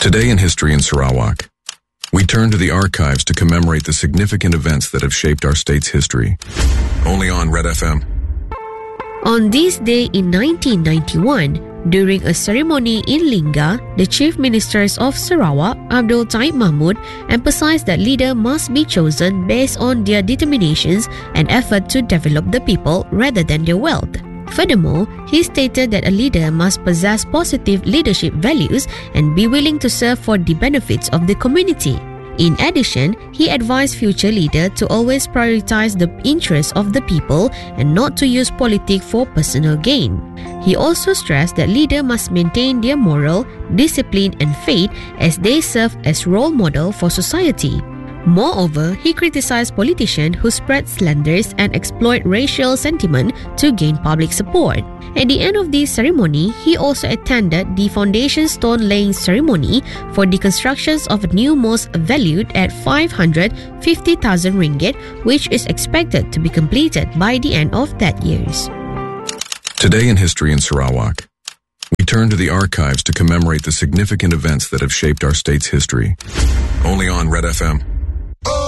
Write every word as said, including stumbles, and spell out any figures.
Today in History in Sarawak, we turn to the archives to commemorate the significant events that have shaped our state's history. Only on Red F M. On this day in nineteen ninety-one, during a ceremony in Lingga, the Chief Ministers of Sarawak, Abdul Taib Mahmud, emphasized that leaders must be chosen based on their determinations and effort to develop the people rather than their wealth. Furthermore, he stated that a leader must possess positive leadership values and be willing to serve for the benefits of the community. In addition, he advised future leaders to always prioritize the interests of the people and not to use politics for personal gain. He also stressed that leaders must maintain their moral, discipline and faith as they serve as role model for society. Moreover, he criticized politicians who spread slanders and exploit racial sentiment to gain public support. At the end of the ceremony, he also attended the foundation stone laying ceremony for the construction of a new mosque valued at five hundred fifty thousand ringgit, which is expected to be completed by the end of that year. Today in History in Sarawak, we turn to the archives to commemorate the significant events that have shaped our state's history. Only on Red F M.